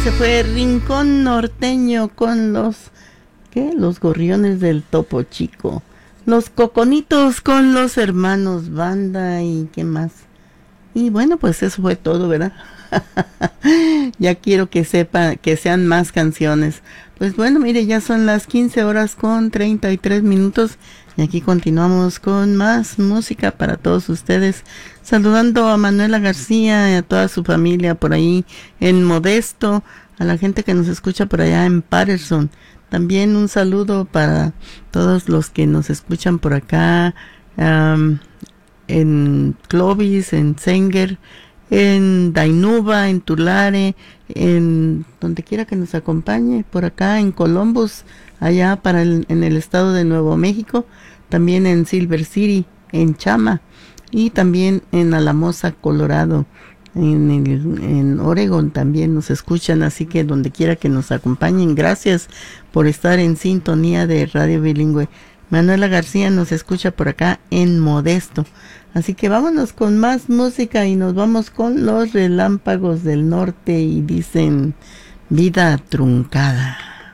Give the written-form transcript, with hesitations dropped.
se fue Rincón Norteño con los, ¿qué? Los Gorriones del Topo Chico. Los Coconitos con los Hermanos Banda y qué más. Y bueno, pues eso fue todo, ¿verdad? Ya quiero que sepa, que sean más canciones. Pues bueno, mire, ya son las 15 horas con 33 minutos y aquí continuamos con más música para todos ustedes. Saludando a Manuela García y a toda su familia por ahí en Modesto, a la gente que nos escucha por allá en Patterson. También un saludo para todos los que nos escuchan por acá, en Clovis, en Sanger, en Dainuba, en Tulare, en donde quiera que nos acompañe, por acá en Columbus, allá en el estado de Nuevo México, también en Silver City, en Chama, y también en Alamosa, Colorado, en Oregon también nos escuchan, así que donde quiera que nos acompañen, gracias por estar en sintonía de Radio Bilingüe. Manuela García nos escucha por acá en Modesto. Así que vámonos con más música y nos vamos con los Relámpagos del Norte y dicen Vida Truncada.